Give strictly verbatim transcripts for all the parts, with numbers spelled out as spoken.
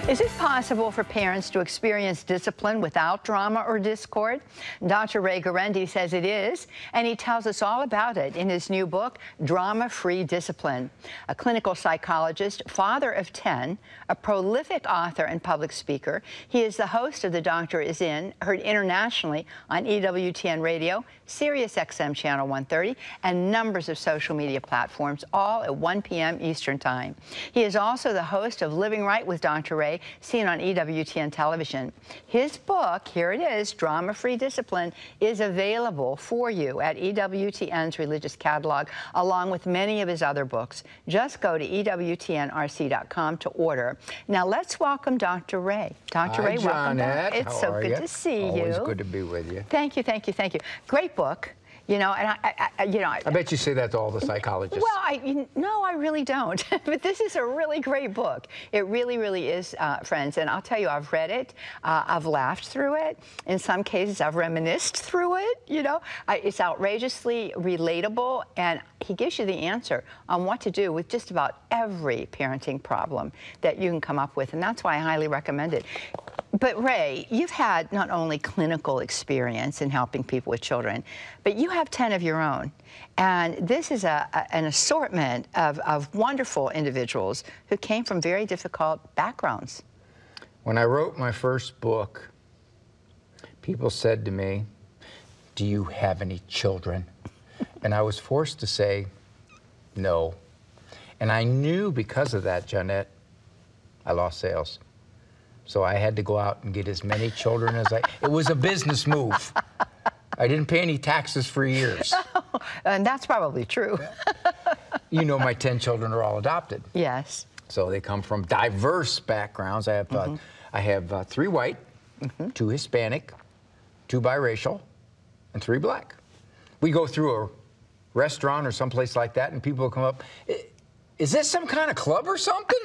Is it possible for parents to experience discipline without drama or discord? Doctor Ray Guarendi says it is, and he tells us all about it in his new book, Drama-Free Discipline. A clinical psychologist, father of ten, a prolific author and public speaker, he is the host of The Doctor Is In, heard internationally on E W T N Radio, Sirius X M Channel one thirty, and numbers of social media platforms, all at one p m Eastern Time. He is also the host of Living Right with Doctor Ray, seen on E W T N television. His book, here it is, Drama-Free Discipline, is available for you at E W T N's religious catalog, along with many of his other books. Just go to E W T N R C dot com to order. Now let's welcome Doctor Ray. Doctor Hi, Ray, welcome back. Jeanette. It's How so are good you? to see Always you. Always good to be with you. Thank you, thank you, thank you. Great book. You know, and I, I, I you know, I, I bet you say that to all the psychologists. Well, I, you, no, I really don't. But this is a really great book. It really, really is, uh, friends. And I'll tell you, I've read it. Uh, I've laughed through it. In some cases, I've reminisced through it. You know, I, it's outrageously relatable, and he gives you the answer on what to do with just about every parenting problem that you can come up with, and that's why I highly recommend it. But Ray, you've had not only clinical experience in helping people with children, but you have ten of your own. And this is a, a, an assortment of, of wonderful individuals who came from very difficult backgrounds. When I wrote my first book, people said to me, "Do you have any children?" And I was forced to say, no. And I knew because of that, Jeanette, I lost sales. So I had to go out and get as many children as I... It was a business move. I didn't pay any taxes for years. Oh, and that's probably true. You know, my ten children are all adopted. Yes. So they come from diverse backgrounds. I have, mm-hmm. uh, I have uh, three white, mm-hmm. two Hispanic, two biracial, and three black. We go through a restaurant or someplace like that, and people will come up, "Is this some kind of club or something?"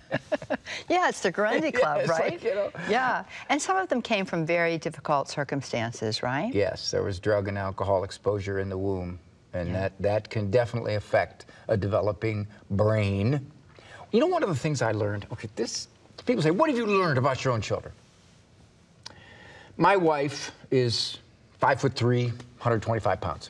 Yeah, it's the Guarendi Club, yeah, right? Like, you know. Yeah, and some of them came from very difficult circumstances, right? Yes, there was drug and alcohol exposure in the womb, and yeah. that, that can definitely affect a developing brain. You know, one of the things I learned, okay, this, people say, what have you learned about your own children? My wife is five foot three, one hundred twenty-five pounds.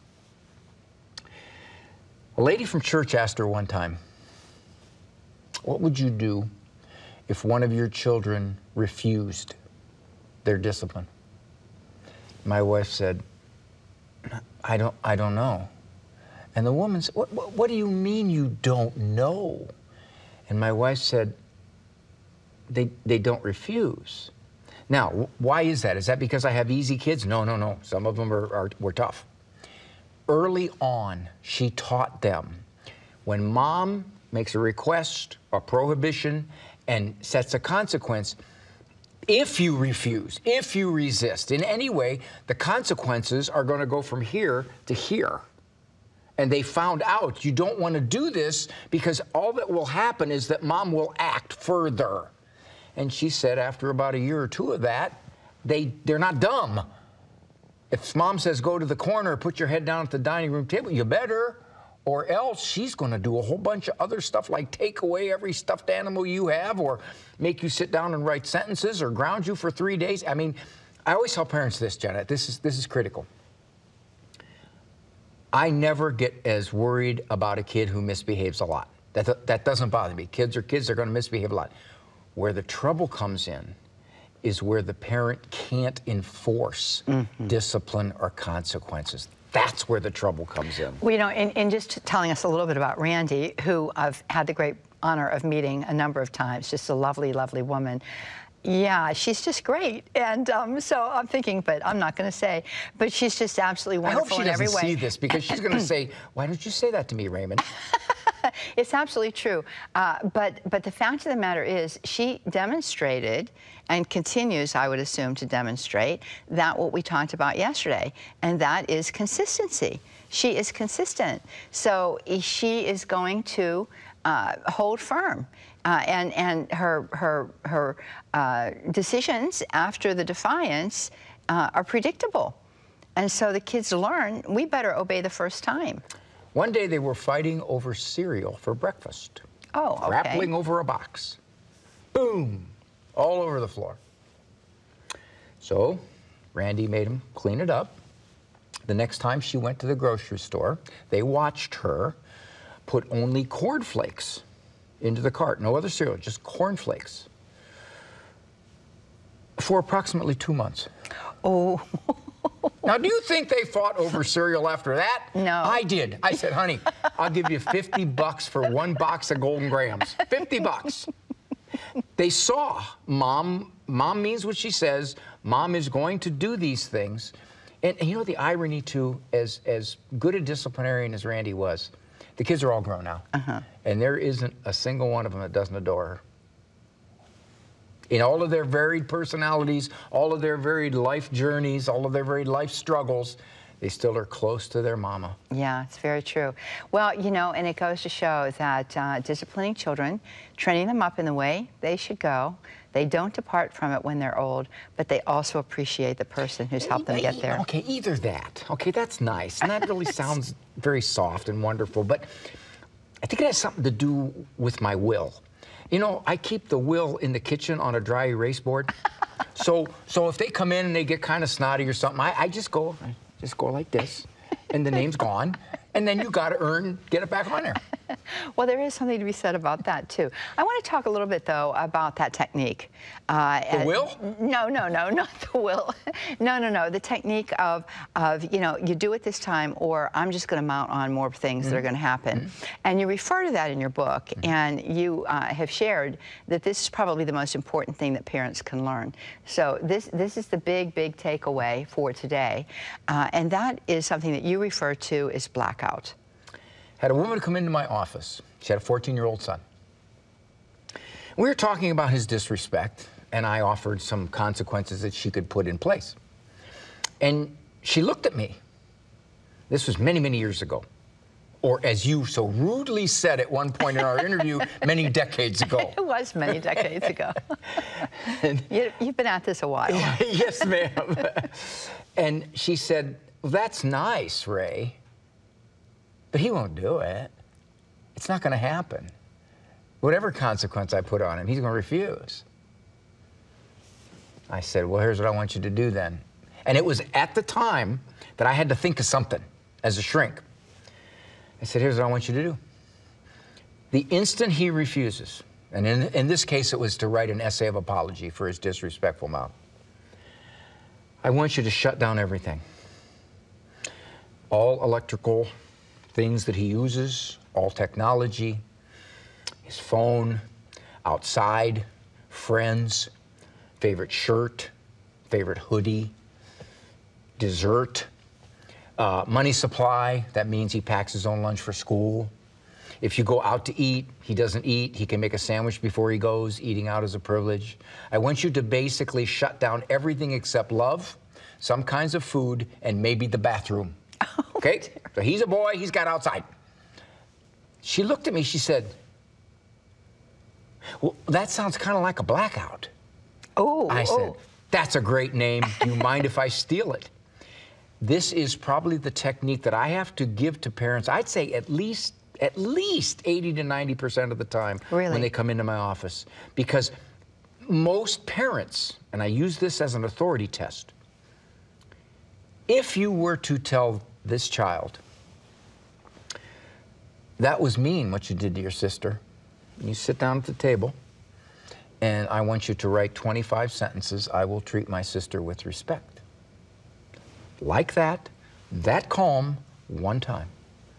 A lady from church asked her one time, "What would you do if one of your children refused their discipline?" My wife said, I don't, I don't know. And the woman said, what, what, what do you mean you don't know? And my wife said, they, they don't refuse. Now, why is that? Is that because I have easy kids? No, no, no. Some of them are, are, were tough. Early on, she taught them, when mom makes a request or prohibition and sets a consequence, if you refuse, if you resist in any way, the consequences are going to go from here to here. And they found out you don't want to do this because all that will happen is that mom will act further. And she said after about a year or two of that, they, they're not dumb. If mom says go to the corner, put your head down at the dining room table, you better. Or else she's going to do a whole bunch of other stuff like take away every stuffed animal you have or make you sit down and write sentences or ground you for three days. I mean, I always tell parents this, Janet, this is, this is critical. I never get as worried about a kid who misbehaves a lot. That, that doesn't bother me. Kids are kids, they're going to misbehave a lot. Where the trouble comes in is where the parent can't enforce mm-hmm. discipline or consequences. That's where the trouble comes in. Well, you know, in, in just telling us a little bit about Randy, who I've had the great honor of meeting a number of times, just a lovely, lovely woman. Yeah, she's just great. And um, so I'm thinking, but I'm not going to say, but she's just absolutely wonderful in every way. I hope she doesn't see this, because she's going to say, why don't you say that to me, Raymond? It's absolutely true. Uh, but, but the fact of the matter is, she demonstrated and continues, I would assume, to demonstrate that what we talked about yesterday, and that is consistency. She is consistent. So she is going to uh, hold firm. Uh, and and her, her, her uh, decisions after the defiance uh, are predictable. And so the kids learn, we better obey the first time. One day they were fighting over cereal for breakfast. Oh, okay. Grappling over a box. Boom. all over the floor. So Randy made him clean it up. The next time she went to the grocery store, they watched her put only cornflakes into the cart. No other cereal, just cornflakes. For approximately two months. Oh. Now, do you think they fought over cereal after that? No. I did. I said, honey, I'll give you fifty bucks for one box of Golden Grahams. fifty bucks. They saw mom, mom means what she says. Mom is going to do these things. And, and you know the irony, too, as, as good a disciplinarian as Randy was, the kids are all grown now. Uh-huh. And there isn't a single one of them that doesn't adore her. In all of their varied personalities, all of their varied life journeys, all of their varied life struggles, they still are close to their mama. Yeah, it's very true. Well, you know, and it goes to show that uh, disciplining children, training them up in the way they should go, they don't depart from it when they're old, but they also appreciate the person who's helped them get there. Okay, either that. Okay, that's nice. And that really sounds very soft and wonderful, but I think it has something to do with my will. You know, I keep the will in the kitchen on a dry erase board. so so if they come in and they get kind of snotty or something, I, I just go, I just go like this, and the name's gone, and then you got to earn, get it back on there. Well, there is something to be said about that, too. I want to talk a little bit, though, about that technique. Uh, the will? No, no, no, not the will. No, no, no. The technique of, of, you know, you do it this time, or I'm just going to mount on more things mm-hmm. that are going to happen. Mm-hmm. And you refer to that in your book, mm-hmm. and you uh, have shared that this is probably the most important thing that parents can learn. So this, this is the big, big takeaway for today. Uh, and that is something that you refer to as blackout. Had a woman come into my office. She had a fourteen-year-old son. We were talking about his disrespect, and I offered some consequences that she could put in place. And she looked at me. This was many, many years ago. Or as you so rudely said at one point in our interview, many decades ago. It was many decades ago. and, you, you've been at this a while. Yes, ma'am. And she said, well, that's nice, Ray. But he won't do it. It's not going to happen. Whatever consequence I put on him, he's going to refuse. I said, well, here's what I want you to do then. And it was at the time that I had to think of something as a shrink. I said, here's what I want you to do. The instant he refuses, and in, in this case it was to write an essay of apology for his disrespectful mouth, I want you to shut down everything. All electrical things that he uses, all technology, his phone, outside, friends, favorite shirt, favorite hoodie, dessert, uh, money supply. That means he packs his own lunch for school. If you go out to eat, he doesn't eat. He can make a sandwich before he goes. Eating out is a privilege. I want you to basically shut down everything except love, some kinds of food, and maybe the bathroom. Okay? So he's a boy, he's got outside. She looked at me, she said, well, that sounds kind of like a blackout. Oh, I said, oh. That's a great name. Do you mind if I steal it? This is probably the technique that I have to give to parents, I'd say at least, at least eighty to ninety percent of the time really? when they come into my office. Because most parents, and I use this as an authority test, if you were to tell this child, that was mean what you did to your sister, you sit down at the table, and I want you to write twenty-five sentences, I will treat my sister with respect. Like that, that calm, one time.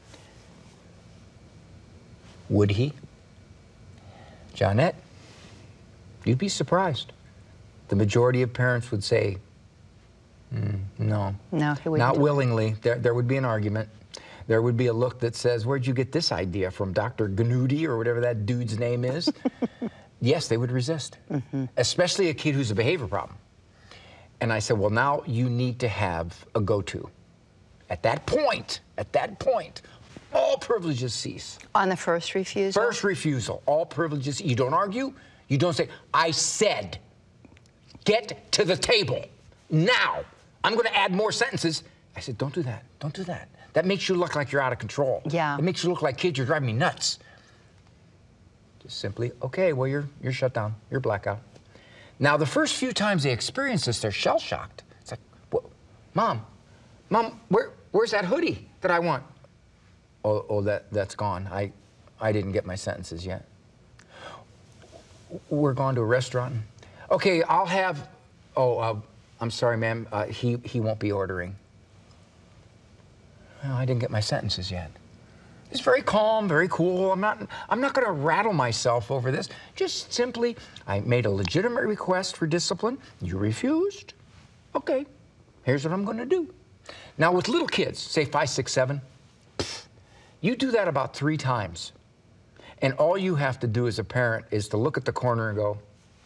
Would he? Johnette, you'd be surprised. The majority of parents would say, Mm, no. No, he wouldn't. Not willingly. There, there would be an argument. There would be a look that says, where'd you get this idea from, Doctor Gnudy or whatever that dude's name is? Yes, they would resist, mm-hmm. especially a kid who's a behavior problem. And I said, well, now you need to have a go-to. At that point, at that point, all privileges cease. On the first refusal? First refusal, all privileges. You don't argue. You don't say, I said, get to the table now. I'm going to add more sentences. I said, don't do that. Don't do that. That makes you look like you're out of control. Yeah. It makes you look like, kid, you're driving me nuts. Just simply, okay, well, you're, you're shut down. You're blackout. Now, the first few times they experience this, they're shell-shocked. It's like, what? Mom, Mom, where, where's that hoodie that I want? Oh, oh that, that's gone. I, I didn't get my sentences yet. We're going to a restaurant. Okay, I'll have, oh, uh, I'm sorry, ma'am, uh, he, he won't be ordering. Well, I didn't get my sentences yet. It's very calm, very cool. I'm not, I'm not going to rattle myself over this. Just simply, I made a legitimate request for discipline. You refused. Okay, here's what I'm going to do. Now, with little kids, say five, six, seven, you do that about three times. And all you have to do as a parent is to look at the corner and go,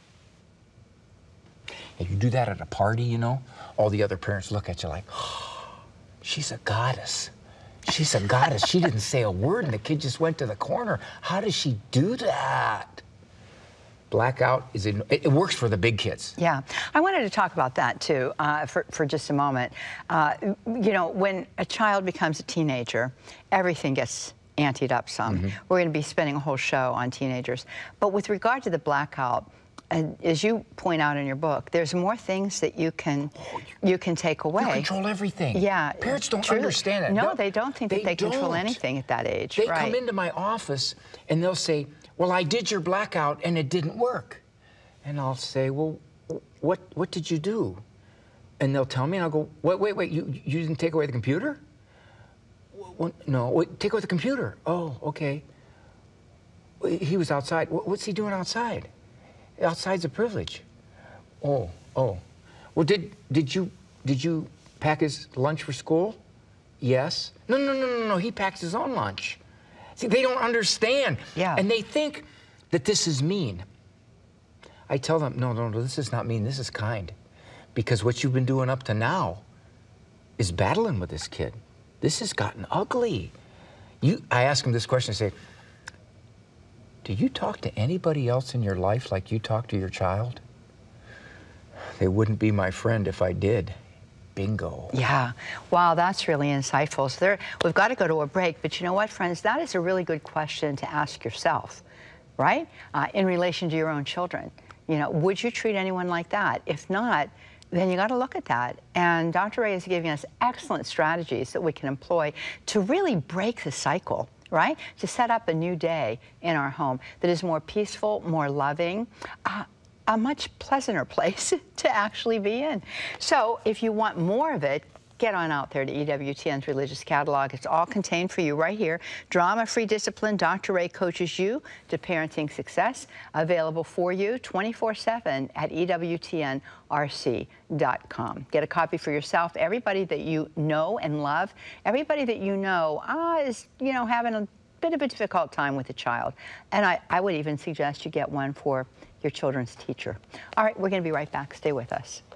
and you do that at a party, you know, all the other parents look at you like, oh, she's a goddess. She's a goddess. She didn't say a word, and the kid just went to the corner. How does she do that? Blackout is in, it, it works for the big kids. Yeah, I wanted to talk about that too uh, for, for just a moment. Uh, you know, when a child becomes a teenager, everything gets anteed up some. Mm-hmm. We're going to be spending a whole show on teenagers. But with regard to the blackout, and as you point out in your book, there's more things that you can oh, you, you can take away. You control everything. Yeah, parents don't truly. understand it. No, no, they don't think they that they don't. control anything at that age. They right. come into my office and they'll say, "Well, I did your blackout and it didn't work," and I'll say, "Well, what what did you do?" And they'll tell me, and I'll go, "Wait, wait, wait! You you didn't take away the computer?" Well, no, wait, take away the computer. Oh, okay. He was outside. What's he doing outside? Outside's a privilege. Oh, oh. Well, did did you did you pack his lunch for school? Yes. No, no, no, no, no. He packs his own lunch. See, they don't understand. Yeah. And they think that this is mean. I tell them, no, no, no. This is not mean. This is kind, because what you've been doing up to now is battling with this kid. This has gotten ugly. You, I ask them this question. I say, do you talk to anybody else in your life like you talk to your child? They wouldn't be my friend if I did. Bingo. Yeah. Wow, that's really insightful. So there, we've got to go to a break, but you know what, friends? That is a really good question to ask yourself, right? Uh, in relation to your own children. You know, would you treat anyone like that? If not, then you got to look at that. And Doctor Ray is giving us excellent strategies that we can employ to really break the cycle, right? To set up a new day in our home that is more peaceful, more loving, uh, a much pleasanter place to actually be in. So if you want more of it, get on out there to E W T N's Religious Catalog. It's all contained for you right here. Drama-free discipline. Doctor Ray coaches you to parenting success. Available for you twenty-four seven at E W T N R C dot com. Get a copy for yourself. Everybody that you know and love, everybody that you know ah, is, you know, having a bit of a difficult time with a child. And I, I would even suggest you get one for your children's teacher. All right, we're going to be right back. Stay with us.